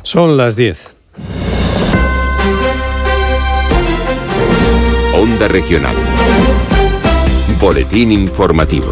Son las 10. Onda Regional. Boletín informativo.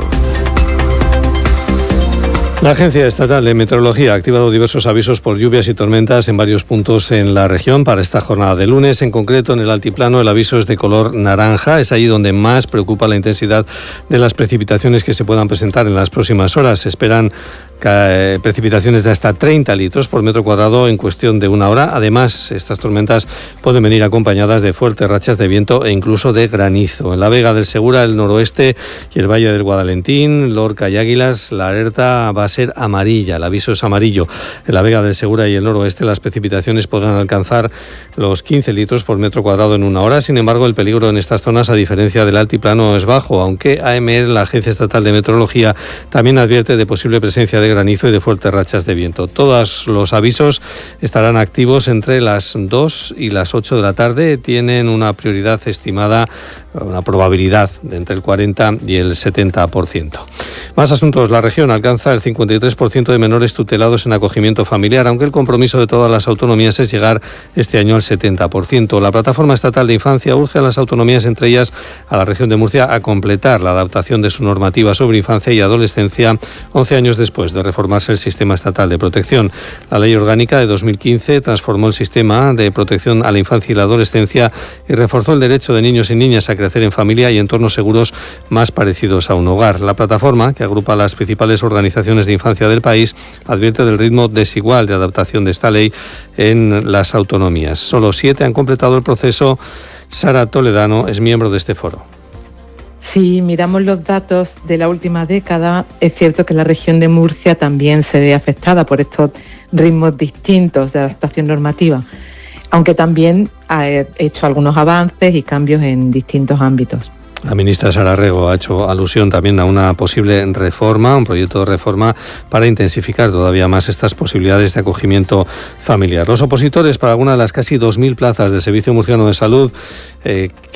La Agencia Estatal de Meteorología ha activado diversos avisos por lluvias y tormentas en varios puntos en la región para esta jornada de lunes. En concreto, en el altiplano el aviso es de color naranja. Es allí donde más preocupa la intensidad de las precipitaciones que se puedan presentar en las próximas horas. Se esperan precipitaciones de hasta 30 litros por metro cuadrado en cuestión de una hora. Además, estas tormentas pueden venir acompañadas de fuertes rachas de viento e incluso de granizo. En la Vega del Segura, el noroeste y el Valle del Guadalentín, Lorca y Águilas, la alerta va a ser amarilla, el aviso es amarillo. En la Vega del Segura y el noroeste las precipitaciones podrán alcanzar los 15 litros por metro cuadrado en una hora. Sin embargo, el peligro en estas zonas, a diferencia del altiplano, es bajo, aunque AEMET, la Agencia Estatal de Meteorología, también advierte de posible presencia de granizo y de fuertes rachas de viento. Todos los avisos estarán activos entre las 2 y las 8 de la tarde. Tienen una prioridad estimada, una probabilidad de entre el 40 y el 70%. Más asuntos. La región alcanza el 53% de menores tutelados en acogimiento familiar, aunque el compromiso de todas las autonomías es llegar este año al 70%. La Plataforma Estatal de Infancia urge a las autonomías, entre ellas a la región de Murcia, a completar la adaptación de su normativa sobre infancia y adolescencia 11 años después de reformarse el sistema estatal de protección. La Ley Orgánica de 2015 transformó el sistema de protección a la infancia y la adolescencia y reforzó el derecho de niños y niñas a crecer en familia y entornos seguros más parecidos a un hogar. La plataforma, que agrupa a las principales organizaciones de infancia del país, advierte del ritmo desigual de adaptación de esta ley en las autonomías. Solo 7 han completado el proceso. Sara Toledano es miembro de este foro. Si miramos los datos de la última década, es cierto que la región de Murcia también se ve afectada por estos ritmos distintos de adaptación normativa, aunque también ha hecho algunos avances y cambios en distintos ámbitos. La ministra Sara Rego ha hecho alusión también a una posible reforma, un proyecto de reforma para intensificar todavía más estas posibilidades de acogimiento familiar. Los opositores para alguna de las casi 2.000 plazas del Servicio Murciano de Salud